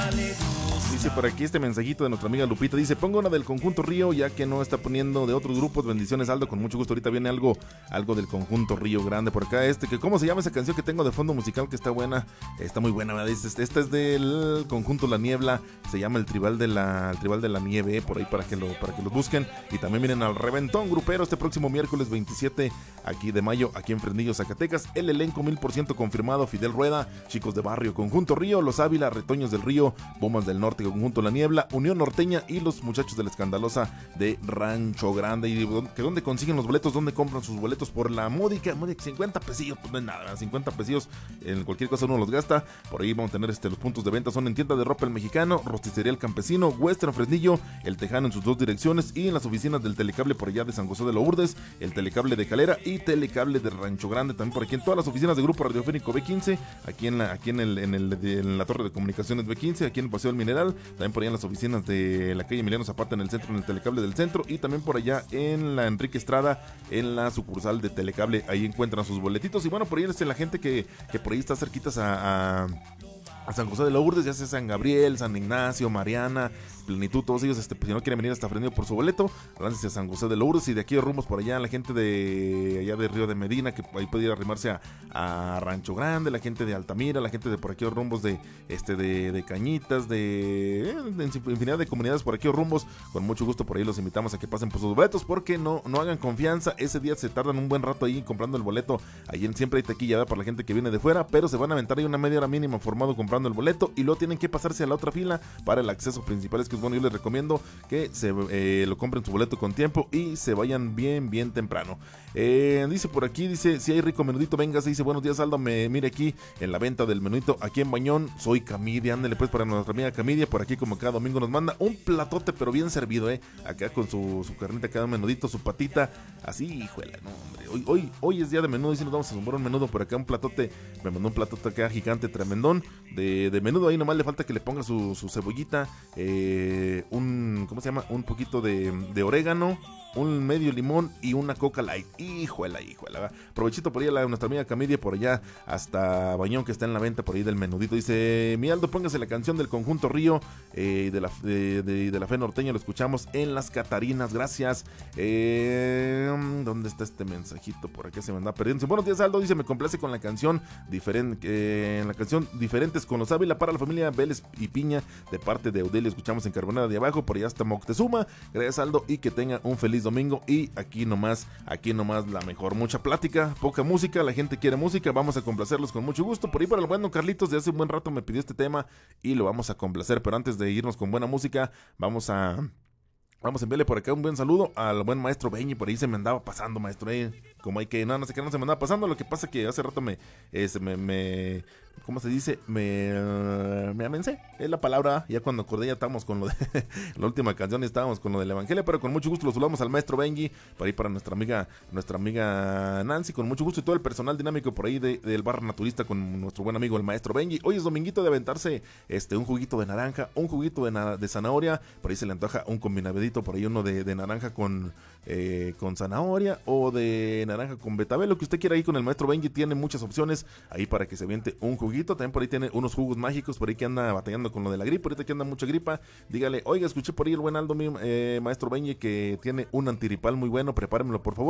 Dice por aquí este mensajito de nuestra amiga Lupita, dice, pongo una del Conjunto Río, ya que no está poniendo de otros grupos. Bendiciones, Aldo, con mucho gusto. Ahorita viene algo del Conjunto Río Grande por acá. Que ¿cómo se llama esa canción que tengo de fondo musical que está buena? Está muy buena, ¿verdad? Esta es del Conjunto La Niebla, se llama el Tribal de la Nieve, por ahí para que lo busquen. Y también vienen al Reventón Grupero este próximo miércoles 27 aquí de mayo, aquí en Fresnillo, Zacatecas. El elenco 1000% confirmado: Fidel Rueda, Chicos de Barrio, Conjunto Río, Los Ávila, Retoños del Río, Bombas del Norte, Conjunto La Niebla, Unión Norteña y los muchachos de la Escandalosa de Rancho Grande. Y que dónde consiguen los boletos, dónde compran sus boletos, por la módica 50 pesillos, pues no es nada, 50 pesillos, en cualquier cosa uno los gasta. Por ahí vamos a tener los puntos de venta, son en Tienda de Ropa El Mexicano, Rosticería El Campesino, Western Fresnillo, El Tejano en sus dos direcciones, y en las oficinas del Telecable por allá de San José de Lourdes, el Telecable de Calera y Telecable de Rancho Grande, también por aquí en todas las oficinas de Grupo Radiofónico B15, aquí en la Torre de Comunicaciones B15, aquí en el Paseo del Mineral, también por allá en las oficinas de la calle Emiliano Zapata en el centro, en el Telecable del Centro, y también por allá en la Enrique Estrada, en la sucursal de Telecable, ahí encuentran sus boletitos. Y bueno, por ahí la gente que por ahí está cerquitas a San José de Lourdes, ya sea San Gabriel, San Ignacio, Mariana, Plenitud, todos ellos, pues, si no quieren venir hasta Fresnillo por su boleto, láncense a San José de Lourdes. Y de aquí de rumbos por allá, la gente de allá de Río de Medina, que ahí puede ir a arrimarse a Rancho Grande, la gente de Altamira, la gente de por aquí rumbos de Cañitas, de infinidad de comunidades por aquí rumbos, con mucho gusto por ahí los invitamos a que pasen por sus boletos, porque no hagan confianza, ese día se tardan un buen rato ahí comprando el boleto, ahí siempre hay taquilla, ¿verdad?, para la gente que viene de fuera, pero se van a aventar ahí una media hora mínima formado comprando el boleto, y luego tienen que pasarse a la otra fila para el acceso principal. Es que bueno, yo les recomiendo que lo compren su boleto con tiempo y se vayan bien temprano. Dice por aquí, dice, si hay rico menudito, véngase. Dice, buenos días, Aldo, mire aquí en la venta del menudito aquí en Bañón, soy Camidia, ándale pues para nuestra amiga Camidia, por aquí como cada domingo nos manda un platote pero bien servido, acá con su carnita, cada menudito, su patita, así, hijuela, no hombre, hoy es día de menudo, y si nos vamos a sumar un menudo por acá, un platote, me mandó un platote acá gigante, tremendón, de menudo. Ahí nomás le falta que le ponga su cebollita, ¿cómo se llama? Un poquito de orégano, un medio limón y una Coca Light. Hijuela. Provechito por ahí a nuestra amiga Camidia, por allá hasta Bañón, que está en la venta por ahí del menudito. Dice, mi Aldo, póngase la canción del Conjunto Río, de la Fe Norteña, lo escuchamos en Las Catarinas, gracias. ¿Dónde está este mensajito? Por acá se me anda perdiendo. Dice, buenos días, Aldo, dice, me complace con la canción en la canción Diferentes con Los Ávila para la familia Vélez y Piña, de parte de Eudelio, escuchamos en Carbonada de Abajo, por allá hasta Moctezuma. Gracias, Aldo, y que tenga un feliz domingo. Y aquí nomás la mejor, mucha plática, poca música, la gente quiere música, vamos a complacerlos con mucho gusto. Por ahí para el bueno Carlitos, de hace un buen rato me pidió este tema y lo vamos a complacer, pero antes de irnos con buena música, vamos a enviarle por acá un buen saludo al buen maestro Beñi. Por ahí se me andaba pasando, maestro, como hay que, no sé qué, no se me andaba pasando. Lo que pasa que hace rato ¿cómo se dice? Me amencé, es la palabra. Ya cuando acordé, ya estábamos con lo de la última canción, y estábamos con lo del evangelio, pero con mucho gusto lo saludamos al maestro Benji, por ahí para nuestra amiga Nancy, con mucho gusto, y todo el personal dinámico por ahí del bar naturista, con nuestro buen amigo el maestro Benji. Hoy es dominguito de aventarse un juguito de naranja, un juguito de zanahoria, por ahí se le antoja un combinadito, por ahí uno de naranja con zanahoria, o de naranja con betabel, lo que usted quiera. Ahí con el maestro Benji tiene muchas opciones ahí para que se aviente un juguito. También por ahí tiene unos jugos mágicos, por ahí que anda batallando con lo de la gripe, ahorita que anda mucha gripa, dígale, oiga, escuché por ahí el buen Aldo, maestro Benji, que tiene un antiripal muy bueno, prepárenmelo por favor.